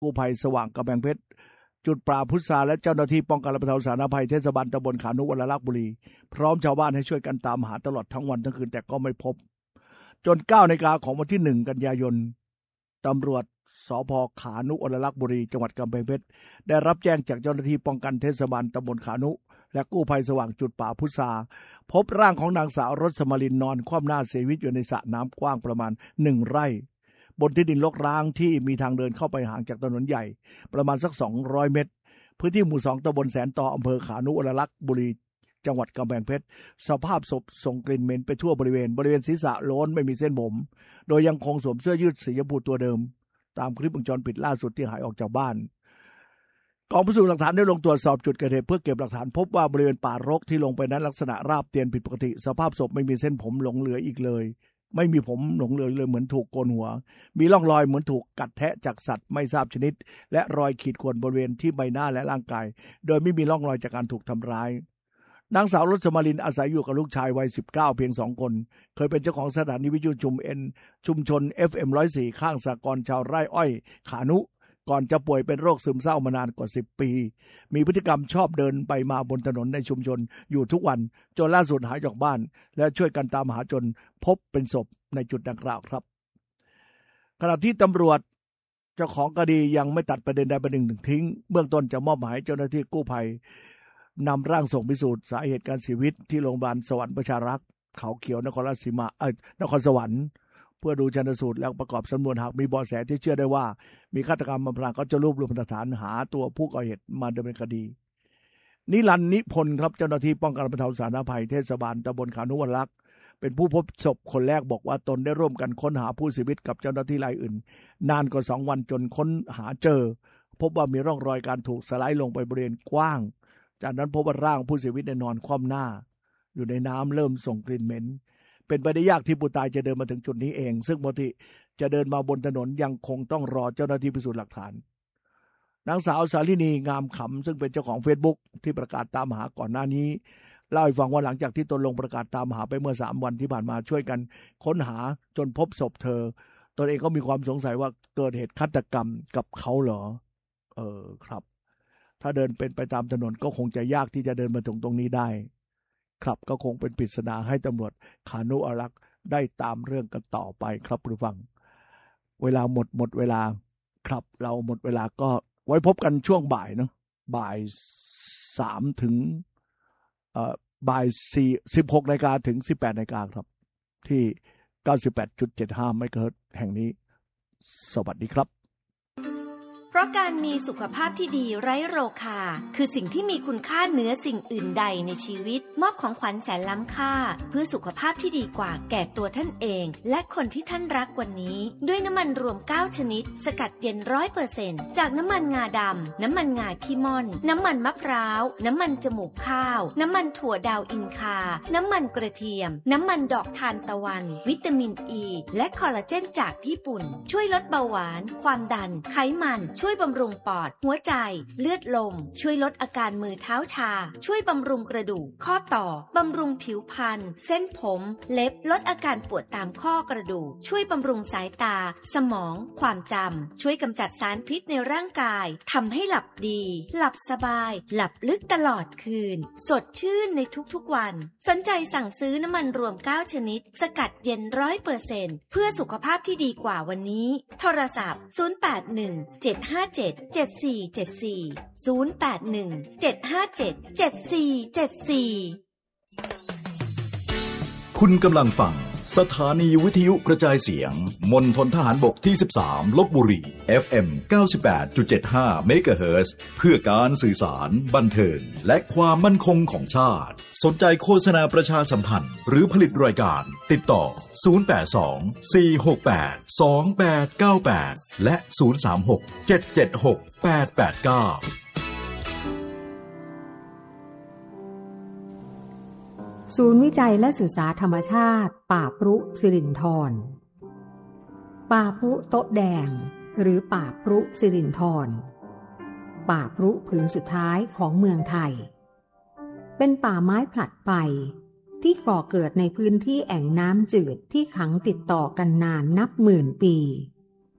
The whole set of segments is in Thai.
กู้ภัยสว่างกำแพงเพชรจุดปราบพุทราและเจ้าหน้าที่ป้องกันและบรรเทาสาธารณภัยเทศบาลตำบลขานุวรรลักษณ์บุรีพร้อมชาวบ้านให้ช่วยกันตามหาตลอดทั้งวันทั้งคืนแต่ก็ไม่พบจน 9 นาฬิกาของวันที่ 1 กันยายนตำรวจสภ.ขานุวรรลักษณ์บุรีจังหวัดกำแพงเพชรได้รับแจ้งจากเจ้าหน้าที่ป้องกันเทศบาลตำบลขานุและกู้ภัยสว่างจุดป่าพุทราพบร่างของนางสาวรสมลินนอนคว่ำหน้าเสียชีวิตอยู่ในสระน้ำกว้างประมาณ1 ไร่บนที่ดินรกร้างที่มีทางเดินเข้าไปห่างจากถนนใหญ่ประมาณสัก200 เมตรพื้นที่หมู่ 2 ตำบลแสนต่ออำเภอขานุวรรลักษณ์บุรีจังหวัดกำแพงเพชรสภาพศพส่งกลิ่นเหม็นไปทั่วบริเวณศีรษะโล้นไม่มีเส้นผมโดยยังคงสวมเสื้อยืดสีชมพูตัวเดิมตามคลิปวงจรปิดล่าสุดที่หายออกจากบ้านกองพิสูจน์หลักฐานได้ลงตรวจสอบจุดเกิดเหตุเพื่อเก็บหลักฐานพบว่าบริเวณป่ารกที่ลงไปนั้นลักษณะราบเตียนผิดปกติสภาพศพไม่มีเส้นผมหลงเหลืออีกเลยไม่มีผมหลงเหลือเลยเหมือนถูกโกนหัวมีร่องรอยเหมือนถูกกัดแทะจากสัตว์ไม่ทราบชนิดและรอยขีดข่วนบริเวณที่ใบหน้าและร่างกายโดยไม่มีร่องรอยจากการถูกทำร้ายนางสาวรสมลินอาศัยอยู่กับลูกชายวัย19เพียง2 คนเคยเป็นเจ้าของสถานีวิทยุชุมชน FM 104ข้างสหกรณ์ชาวไร่อ้อยขานุก่อนจะป่วยเป็นโรคซึมเศร้ามานานกว่า10 ปีมีพฤติกรรมชอบเดินไปมาบนถนนในชุมชนอยู่ทุกวันจนล่าสุดหายจากบ้านและช่วยกันตามหาจนพบเป็นศพในจุดดังกล่าวครับขณะที่ตำรวจเจ้าของคดียังไม่ตัดประเด็นใดประเด็นหนึ่งทิ้งเบื้องต้นจะมอบหมายเจ้าหน้าที่กู้ภัยนำร่างส่งพิสูจน์สาเหตุการเสียชีวิตที่โรงพยาบาลสวรรค์ประชารักษ์เขาเขียวนครราชสีมานครสวรรค์เพื่อดูชันสูตรแล้วประกอบสำนวนหากมีเบาะแสที่เชื่อได้ว่ามีฆาตกรรมอำพรางก็จะรวบรวมหลักฐานหาตัวผู้ก่อเหตุมาดำเนินคดีนิรันดร์นิพนธ์ครับเจ้าหน้าที่ป้องกันและบรรเทาสาธารณภัยเทศบาลตำบลขานุวรรลักษณ์เป็นผู้พบศพคนแรกบอกว่าตนได้ร่วมกันค้นหาผู้เสียชีวิตกับเจ้าหน้าที่รายอื่นนานกว่า2 วันจนค้นหาเจอพบว่ามีร่องรอยการถูกสไลด์ลงไปบริเวณกว้างจากนั้นพบว่าร่างผู้เสียชีวิตนอนคว่ำหน้าอยู่ในน้ำเริ่มส่งกลิ่นเหม็นเป็นไปได้ยากที่ผู้ตายจะเดินมาถึงจุดนี้เองซึ่งปกติจะเดินมาบนถนนยังคงต้องรอเจ้าหน้าที่พิสูจน์หลักฐานนางสาวสาลินีงามขำซึ่งเป็นเจ้าของ Facebook ที่ประกาศตามหาก่อนหน้านี้เล่าให้ฟังว่าหลังจากที่ตนลงประกาศตามหาไปเมื่อ3 วันที่ผ่านมาช่วยกันค้นหาจนพบศพเธอตนเองก็มีความสงสัยว่าเกิดเหตุฆาตกรรมกับเขาเหรอครับถ้าเดินเป็นไปตามถนนก็คงจะยากที่จะเดินมาถึงตรงนี้ได้ครับก็คงเป็นปริศนาให้ตำรวจขานุวรรลักษณ์ได้ตามเรื่องกันต่อไปครับผู้ฟังเวลาหมดเวลาครับเราหมดเวลาก็ไว้พบกันช่วงบ่ายเนาะบ่าย3ถึงบ่าย16 นาฬิกาถึง18 นาฬิกาครับที่ 98.75 เมกะเฮิรตซ์แห่งนี้สวัสดีครับเพราะการมีสุขภาพที่ดีไร้โรคาคือสิ่งที่มีคุณค่าเหนือสิ่งอื่นใดในชีวิตมอบของขวัญแสนล้ำค่าเพื่อสุขภาพที่ดีกว่าแก่ตัวท่านเองและคนที่ท่านรักวันนี้ด้วยน้ำมันรวม9 ชนิดสกัดเย็น 100% จากน้ำมันงาดำน้ำมันงาขี้ม่อนน้ำมันมะพร้าวน้ำมันจมูกข้าวน้ำมันถั่วดาวอินคาน้ำมันกระเทียมน้ำมันดอกทานตะวันวิตามินอีและคอลลาเจนจากญี่ปุ่นช่วยลดเบาหวานความดันไขมันช่วยบำรุงปอดหัวใจเลือดลมช่วยลดอาการมือเท้าชาช่วยบำรุงกระดูกข้อต่อบำรุงผิวพรรณเส้นผมเล็บลดอาการปวดตามข้อกระดูกช่วยบำรุงสายตาสมองความจำช่วยกำจัดสารพิษในร่างกายทำให้หลับดีหลับสบายหลับลึกตลอดคืนสดชื่นในทุกๆวันสนใจสั่งซื้อน้ำมันรวม9 ชนิดสกัดเย็น 100% เพื่อสุขภาพที่ดีกว่าวันนี้โทรศัพท์ 0817577474 คุณกำลังฟังสถานีวิทยุกระจายเสียงมณฑลทหารบกที่13ลพบุรี FM 98.75 เมกะเฮิรตซ์เพื่อการสื่อสารบันเทิงและความมั่นคงของชาติสนใจโฆษณาประชาสัมพันธ์หรือผลิตรายการติดต่อ082 468 2898และ036 776 889 ศูนย์วิจัยและศึกษาธรรมชาติป่าพรุสิรินธรป่าพรุโต๊ะแดงหรือป่าพรุสิรินธรป่าพรุผืนสุดท้ายของเมืองไทยเป็นป่าไม้ผลัดไปที่ก่อเกิดในพื้นที่แอ่งน้ำจืดที่ขังติดต่อกันนานนับหมื่นปี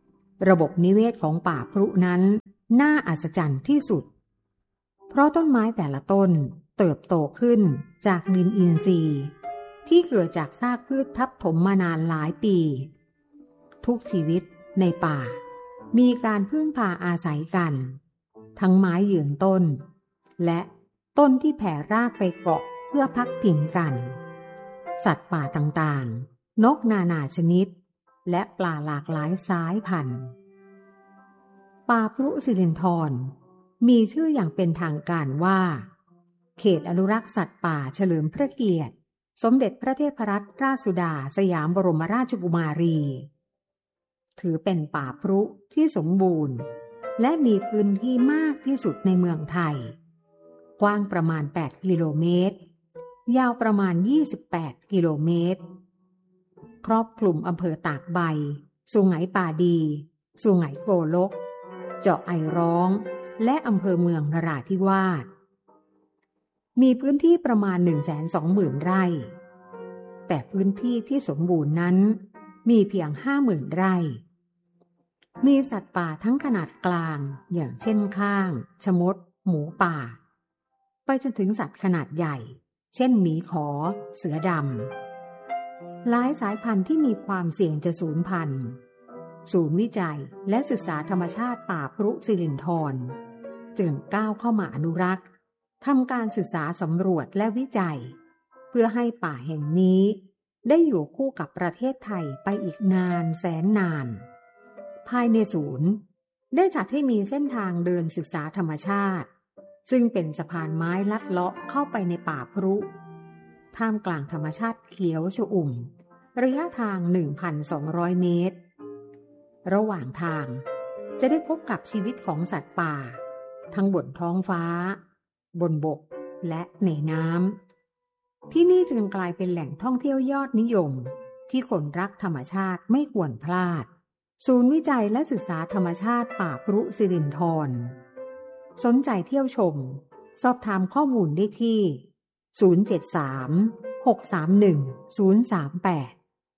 ระบบนิเวศของป่าพรุนั้นน่าอัศจรรย์ที่สุดเพราะต้นไม้แต่ละต้นเติบโตขึ้นจากดินอินทรีย์ที่เกิดจากซากพืชทับถมมานานหลายปีทุกชีวิตในป่ามีการพึ่งพาอาศัยกันทั้งไม้ยืนต้นและต้นที่แผ่รากไปเกาะเพื่อพักพิงกันสัตว์ป่าต่างๆนกนานาชนิดและปลาหลากหลายสายพันธุ์ป่าพรุสิรินธรมีชื่ออย่างเป็นทางการว่าเขตอนุรักษ์สัตว์ป่าเฉลิมพระเกียรติสมเด็จพระเทพรัตนราชสุดาสยามบรมราชกุมารีถือเป็นป่าพรุที่สมบูรณ์และมีพื้นที่มากที่สุดในเมืองไทยกว้างประมาณ8กิโลเมตรยาวประมาณ28กิโลเมตรครอบคลุมอำเภอตากใบสุไหงป่าดีสุไหงโกลกเจาะไอร้องและอำเภอเมืองนราธิวาสมีพื้นที่ประมาณ 120,000 ไร่แต่พื้นที่ที่สมบูรณ์นั้นมีเพียง 50,000 ไร่มีสัตว์ป่าทั้งขนาดกลางอย่างเช่นข้างชมดหมูป่าไปจนถึงสัตว์ขนาดใหญ่เช่นหมีขอเสือดำหลายสายพันธุ์ที่มีความเสี่ยงจะสูญพันธุ์ศูนย์วิจัยและศึกษาธรรมชาติป่าพรุสิรินธรจึงก้าวเข้ามาอนุรักษ์ทำการศึกษาสำรวจและวิจัยเพื่อให้ป่าแห่งนี้ได้อยู่คู่กับประเทศไทยไปอีกนานแสนนานภายในศูนย์ได้จัดให้มีเส้นทางเดินศึกษาธรรมชาติซึ่งเป็นสะพานไม้ลัดเลาะเข้าไปในป่าพรุท่ามกลางธรรมชาติเขียวชอุ่มระยะทาง 1,200 เมตรระหว่างทางจะได้พบกับชีวิตของสัตว์ป่าทั้งบนท้องฟ้าบนบกและในน้ำที่นี่จึงกลายเป็นแหล่งท่องเที่ยวยอดนิยมที่คนรักธรรมชาติไม่ควรพลาดศูนย์วิจัยและศึกษาธรรมชาติป่าพรุสิรินธรสนใจเที่ยวชมสอบถามข้อมูลได้ที่073-631-038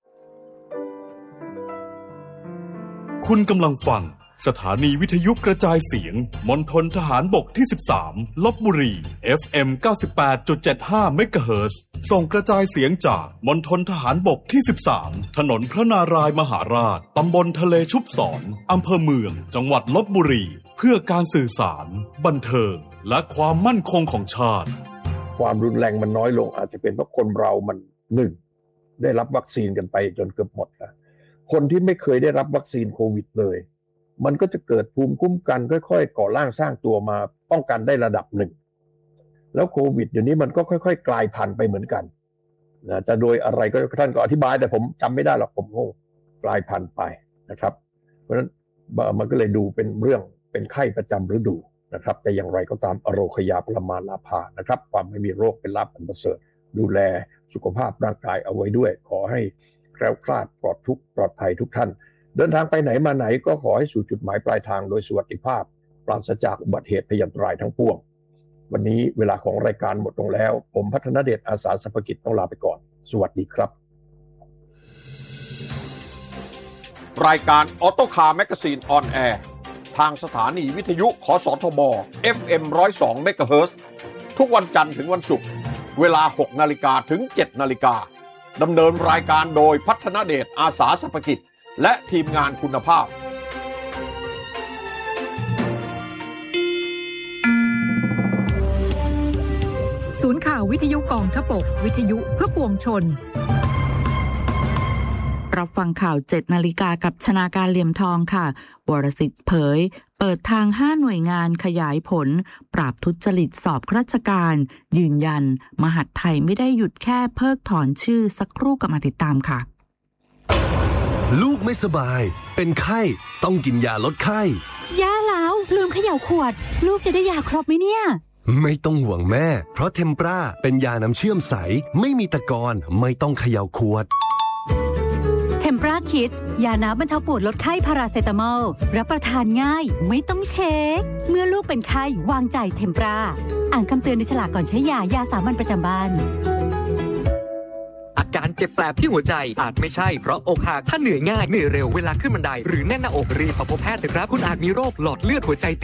คุณกำลังฟังสถานีวิทยุกระจายเสียงมณฑลทหารบกที่13ลพบุรี FM 98.75 เมกะเฮิรตซ์ส่งกระจายเสียงจากมณฑลทหารบกที่13ถนนพระนารายมหาราชตำบลทะเลชุบศรอำเภอเมืองจังหวัดลพบุรีเพื่อการสื่อสารบันเทิงและความมั่นคงของชาติความรุนแรงมันน้อยลงอาจจะเป็นเพราะคนเรามัน1ได้รับวัคซีนกันไปจนเกือบหมดแล้วคนที่ไม่เคยได้รับวัคซีนโควิดเลยมันก็จะเกิดภูมิคุ้มกันค่อยๆก่อร่างสร้างตัวมาป้องกันได้ระดับหนึ่งแล้วโควิดเดี๋ยวนี้มันก็ค่อยๆกลายพันธุ์ไปเหมือนกันนะจะโดยอะไรก็ท่านก็อธิบายแต่ผมจำไม่ได้หรอกผมก็กลายพันธุ์ไปนะครับเพราะฉะนั้นมันก็เลยดูเป็นเรื่องเป็นไข้ประจำฤดูนะครับแต่อย่างไรก็ตามอโรคยาปรมาลาภานะครับความไม่มีโรคเป็นลาภอันประเสริฐดูแลสุขภาพร่างกายเอาไว้ด้วยขอให้แคล้วคลาดปลอดภัยทุกท่านเดินทางไปไหนมาไหนก็ขอให้สู่จุดหมายปลายทางโดยสุวรรณภาพปราศจากอุบัติเหตุพยันตรายทั้งปวงวันนี้เวลาของรายการหมดลงแล้วผมพัฒนเดชอาสาสัพพกิจต้องลาไปก่อนสวัสดีครับรายการออโต้คาร์แมกกาซีนออนแอร์ทางสถานีวิทยุขสทบ FM 102 เมกะเฮิรตซ์ทุกวันจันทร์ถึงวันศุกร์เวลา 6 นาฬิกาถึง 7 นาฬิกาดำเนินรายการโดยพัฒนเดชอาสาสัพพกิจและทีมงานคุณภาพศูนย์ข่าววิทยุกองทพบกวิทยุเพื่อปวงชนรับฟังข่าว 7 นาฬิกากับชนาการเหลี่ยมทองค่ะวรสิทธิ์เผยเปิดทาง5หน่วยงานขยายผลปราบทุจริตสอบราชการยืนยันมหาดไทยไม่ได้หยุดแค่เพิกถอนชื่อสักครู่กับมาติดตามค่ะลูกไม่สบายเป็นไข้ต้องกินยาลดไข้แย่แล้วลืมเขย่าขวดลูกจะได้ยาครบไหมเนี่ยไม่ต้องห่วงแม่เพราะเทมปราเป็นยาน้ำเชื่อมใสไม่มีตะกอนไม่ต้องเขย่าขวดเทมปราคิดยาน้ำบรรเทาปวดลดไข้พาราเซตามอลรับประทานง่ายไม่ต้องเช็คเมื่อลูกเป็นไข้วางใจเทมปราอ่านคำเตือนในฉลากก่อนใช้ยาสามัญประจำบ้านอาการเจ็บแปลบที่หัวใจอาจไม่ใช่เพราะอกหักถ้าเหนื่อยง่ายเหนื่อยเร็วเวลาขึ้นบันไดหรือแน่นหน้าอกรีบพบแพทย์เถอะครับคุณอาจมีโรคหลอดเลือดหัวใจ